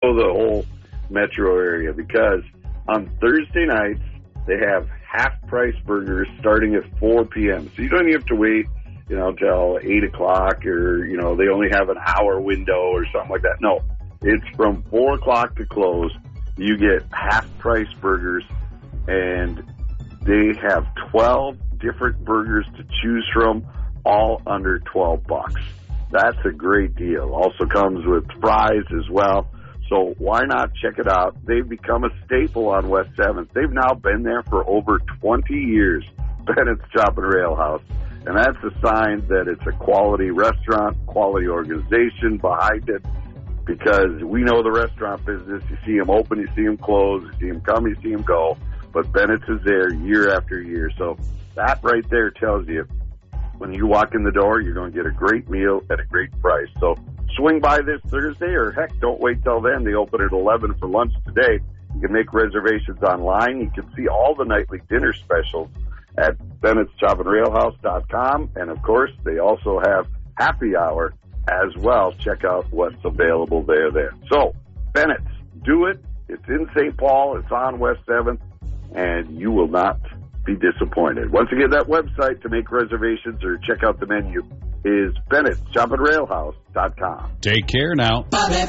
the whole metro area, because on Thursday nights they have half-price burgers starting at 4 p.m. So you don't even have to wait, till 8 o'clock or, they only have an hour window or something like that. No, it's from 4 o'clock to close. You get half-price burgers, and they have 12 different burgers to choose from, all under $12. That's a great deal. Also comes with fries as well. So why not check it out? They've become a staple on West 7th. They've now been there for over 20 years, Bennett's Chop and Rail House. And that's a sign that it's a quality restaurant, quality organization behind it, because we know the restaurant business. You see them open, you see them close, you see them come, you see them go. But Bennett's is there year after year. So that right there tells you when you walk in the door, you're going to get a great meal at a great price. So swing by this Thursday, or heck, don't wait till then. They open at 11 for lunch today. You can make reservations online. You can see all the nightly dinner specials at Bennett'sChopandRailHouse.com. And, of course, they also have happy hour as well. Check out what's available there. So, Bennett's, do it. It's in St. Paul. It's on West 7th, and you will not be disappointed. Once again, that website to make reservations or check out the menu is Bennett'sChopandRailHouse.com. Take care now.